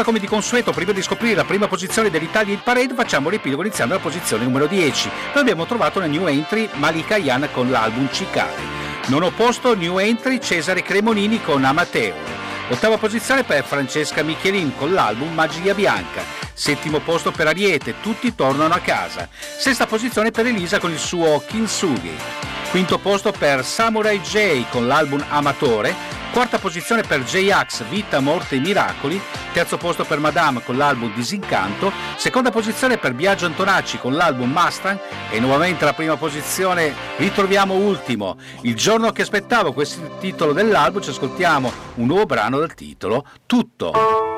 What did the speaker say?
come di consueto, prima di scoprire la prima posizione dell'Italia Hit Parade, facciamo l'epilogo iniziando dalla posizione numero 10. Noi abbiamo trovato una new entry, Malika Ayane con l'album Cicari. Nono posto, new entry, Cesare Cremonini con Amateo. Ottava posizione per Francesca Michelin con l'album Magia Bianca. Settimo posto per Ariete, Tutti tornano a casa. Sesta posizione per Elisa con il suo Kintsugi. Quinto posto per Samurai J con l'album Amatore. Quarta posizione per J-Ax, Vita, Morte e Miracoli. Terzo posto per Madame con l'album Disincanto. Seconda posizione per Biagio Antonacci con l'album Mustang. E nuovamente alla prima posizione ritroviamo Ultimo. Il giorno che aspettavo, questo è il titolo dell'album. Ci ascoltiamo un nuovo brano dal titolo Tutto.